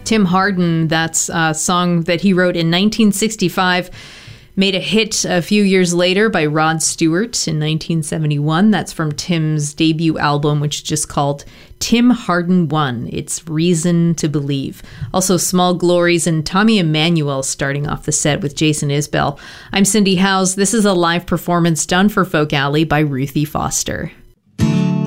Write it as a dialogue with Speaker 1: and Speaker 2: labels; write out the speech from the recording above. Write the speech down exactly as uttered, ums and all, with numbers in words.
Speaker 1: Tim Hardin, that's a song that he wrote in nineteen sixty-five, made a hit a few years later by Rod Stewart in nineteen seventy-one. That's from Tim's debut album, which is just called Tim Hardin One. It's Reason to Believe. Also, Small Glories and Tommy Emmanuel starting off the set with Jason Isbell. I'm Cindy Howes. This is a live performance done for Folk Alley by Ruthie Foster.